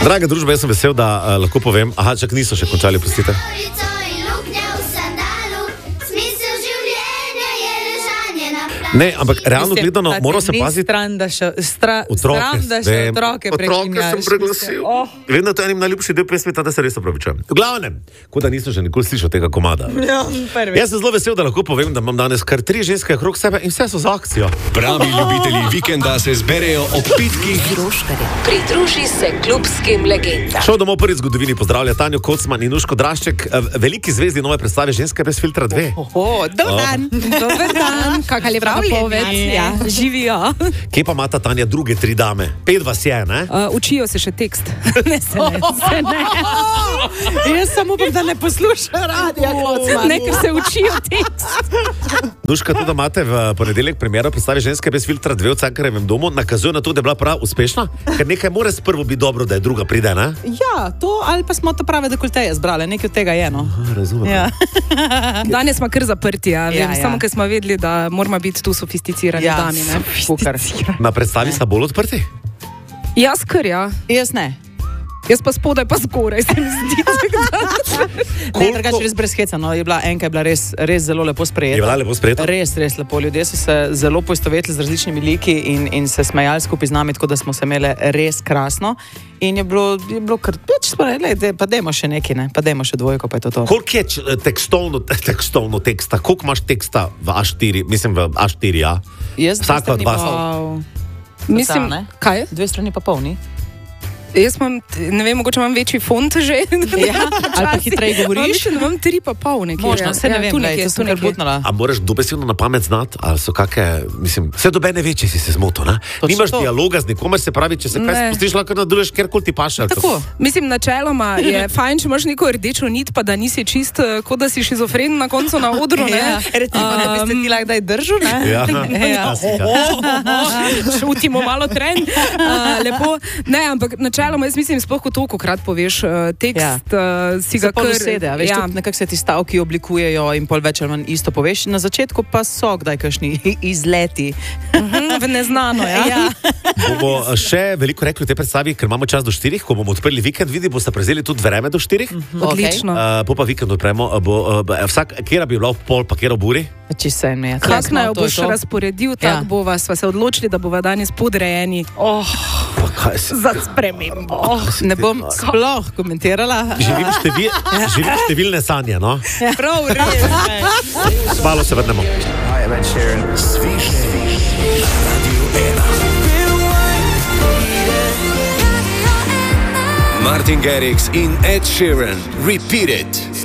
Draga družba, jaz sem vesel, da lahko povem, čak niso še končali, pustite. Ne, ampak realno gledano, mora se paziti. Otroke sem preglasil. Vem, da to je enim najljubši del pesmi, da se res opravičujem. V glavnem, kot da nisem že nikoli slišal tega komada. Jaz sem zelo vesel, da lahko povem, da imam danes kar 3 ženske okrog sebe in vse so za akcijo. Pravi ljubitelji vikenda se zberejo ob pitkih. Pridruži se klubskim legendam. Šel domov prvi zgodovini pozdravlja Tanjo Kocman in Nuško Drašček, veliki zvezdi nove predstave Ženske brez filtra 2. Dober dan. Kakali ja, živijo. Kje pa imata Tanja druge 3 dame? 5 vas je, ne? Učijo se še tekst. Ne. Jaz samo upam, da ne poslušajo radija Kocman. Ne, ker se učijo tekst. Nuška, tudi imate v ponedeljek premiero predstave Ženske brez filtra 2 v Cankarjevem domu, nakazuje na to, da je bila prav uspešna, ker nekaj mora sprvo biti dobro, da je druga pride, ne? Ja, to ali pa smo to prave dekolteje zbrali, nekaj od tega je, no. Razumem. Ja. Danes smo kar zaprti, samo ker smo vedeli, da moramo biti tu sofisticirani dami, ne? Na predstavi sta bolj odprti? Jaz kar, ja. Jaz ne. Jaz pa spodaj pa zgoraj, se mi zdi. Ne, drugače res brez heca, no, enka je bila res zelo lepo sprejeta. Je bila lepo sprejeta? Res lepo. Ljudje so se zelo poistovetili z različnimi liki in se smejali skupaj z nami, tako da smo se imeli res krasno. In je bilo kar, pa dajmo še neki, ne, pa dajmo še 2, pa je to. Koliko je tekstovno teksta? Koliko imaš teksta v A4, mislim v A4, ja? Vsako od vas. Mislim, kaj? 2 strani pa polni. Jaz imam, ne vem, mogoče imam večji font že. Ja, ali pa hitreje govoriš. Mislim, da imam 3,5 nekje. Možno, se ne vem, tu sem kar butnala. A moraš dobesedno na pamet znati, ali so kakšne, mislim, vse dobene večje si se zmotil, ne? Nimaš dialoga z nikomer, se pravi, če se kaj spustiš, lahko nadaljuješ kjerkoli ti paše. Tako. Mislim, načeloma je fajn, če imaš neko rdečo nit, pa da nisi čist, kot da si šizofren na koncu na odru, ne? Recimo, da bi se ti lahko daj držal, ne? Ja. Šutimo malo tren. Lepo. Ne, ampak načeloma, jaz mislim, sploh kot tolikokrat poveš tekst, si ga kar... Usede, veš, nekako se ti stavki oblikujejo in pol več ali manj isto poveš. Na začetku pa so kdaj kakšni izleti. V neznano, ja. Bomo še veliko rekli v tej predstavi, ker imamo čas do 4, ko bomo odprli vikend, boste prezeli tudi vreme do 4. Odlično. Po pa vikend odpremo, vsak, kjera bi bila v pol, pa kjera v buri? Čisto en me je. Kakšna jo boš razporedil, tako bova, sva se odločili, da bova danes podrejeni. Za spremembo. Ne bom sploh komentirala. Živim številne sanje, no? Prav, res. Malo se vrnemo. Martin Garrix in Ed Sheeran, Repeat It.